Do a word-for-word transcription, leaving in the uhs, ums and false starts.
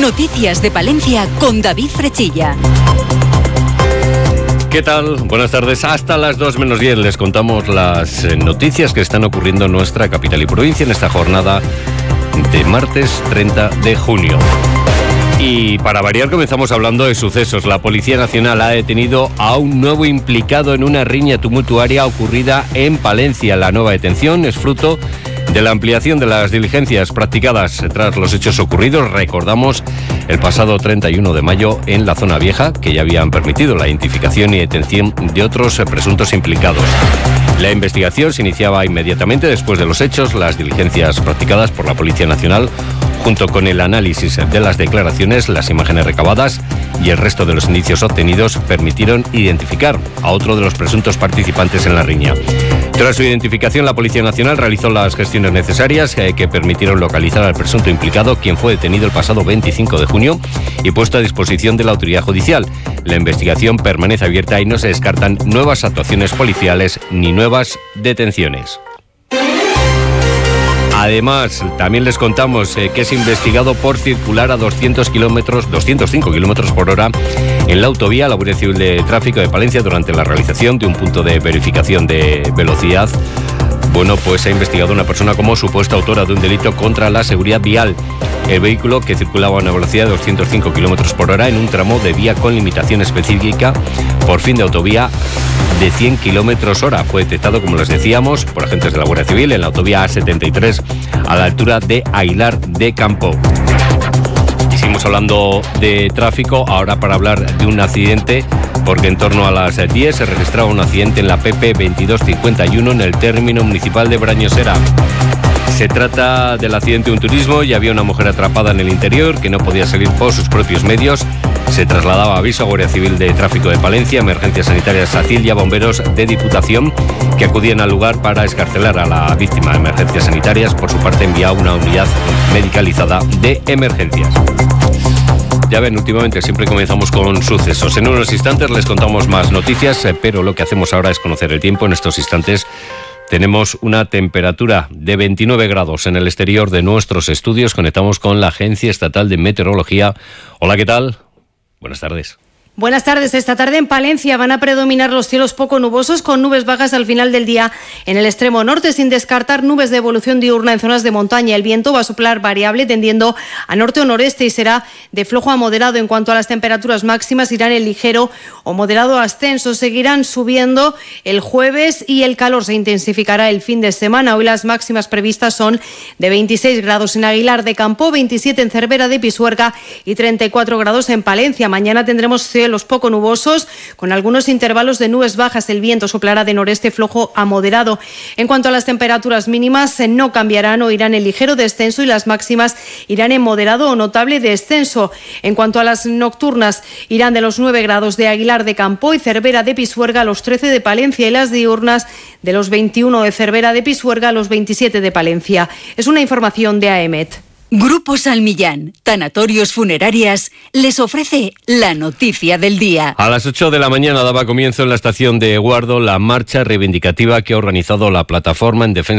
Noticias de Palencia con David Frechilla. ¿Qué tal? Buenas tardes. Hasta las dos menos diez les contamos las noticias que están ocurriendo en nuestra capital y provincia en esta jornada de martes treinta de junio. Y para variar comenzamos hablando de sucesos. La Policía Nacional ha detenido a un nuevo implicado en una riña tumultuaria ocurrida en Palencia. La nueva detención es fruto de la ampliación de las diligencias practicadas tras los hechos ocurridos, recordamos, el pasado treinta y uno de mayo en la zona vieja, que ya habían permitido la identificación y detención de otros presuntos implicados. La investigación se iniciaba inmediatamente después de los hechos. Las diligencias practicadas por la Policía Nacional, junto con el análisis de las declaraciones, las imágenes recabadas y el resto de los indicios obtenidos, permitieron identificar a otro de los presuntos participantes en la riña. Tras su identificación, la Policía Nacional realizó las gestiones necesarias eh, que permitieron localizar al presunto implicado, quien fue detenido el pasado veinticinco de junio y puesto a disposición de la autoridad judicial. La investigación permanece abierta y no se descartan nuevas actuaciones policiales ni nuevas detenciones. Además, también les contamos eh, que es investigado por circular a doscientos kilómetros, doscientos cinco kilómetros por hora en la autovía. La Guardia Civil de Tráfico de Palencia, durante la realización de un punto de verificación de velocidad, bueno, pues ha investigado a una persona como supuesta autora de un delito contra la seguridad vial. El vehículo, que circulaba a una velocidad de doscientos cinco kilómetros por hora en un tramo de vía con limitación específica por fin de autovía de cien kilómetros hora, fue detectado, como les decíamos, por agentes de la Guardia Civil en la autovía A setenta y tres a la altura de Aguilar de Campo. Y seguimos hablando de tráfico, ahora para hablar de un accidente, porque en torno a las diez se registraba un accidente en la P P veintidós cincuenta y uno en el término municipal de Brañosera. Se trata del accidente de un turismo y había una mujer atrapada en el interior que no podía salir por sus propios medios. Se trasladaba aviso a Guardia Civil de Tráfico de Palencia, Emergencias Sanitarias SACIL y a bomberos de Diputación, que acudían al lugar para excarcelar a la víctima. Emergencias Sanitarias, por su parte, enviaba una unidad medicalizada de emergencias. Ya ven, últimamente siempre comenzamos con sucesos. En unos instantes les contamos más noticias, pero lo que hacemos ahora es conocer el tiempo. En estos instantes tenemos una temperatura de veintinueve grados en el exterior de nuestros estudios. Conectamos con la Agencia Estatal de Meteorología. Hola, ¿qué tal? Buenas tardes. Buenas tardes. Esta tarde en Palencia van a predominar los cielos poco nubosos con nubes bajas al final del día en el extremo norte, sin descartar nubes de evolución diurna en zonas de montaña. El viento va a soplar variable tendiendo a norte o noreste y será de flojo a moderado. En cuanto a las temperaturas máximas, irán en ligero o moderado ascenso. Seguirán subiendo el jueves y el calor se intensificará el fin de semana. Hoy las máximas previstas son de veintiséis grados en Aguilar de Campo, veintisiete en Cervera de Pisuerga y treinta y cuatro grados en Palencia. Mañana tendremos cielos poco nubosos, con algunos intervalos de nubes bajas. El viento soplará de noreste flojo a moderado. En cuanto a las temperaturas mínimas, no cambiarán o irán en ligero descenso y las máximas irán en moderado o notable descenso. En cuanto a las nocturnas, irán de los nueve grados de Aguilar de Campo y Cervera de Pisuerga a los trece de Palencia, y las diurnas de los veintiuno de Cervera de Pisuerga a los veintisiete de Palencia. Es una información de A E M E T. Grupo Salmillán, Tanatorios Funerarias, les ofrece la noticia del día. A las ocho de la mañana daba comienzo en la estación de Guardo la marcha reivindicativa que ha organizado la plataforma en defensa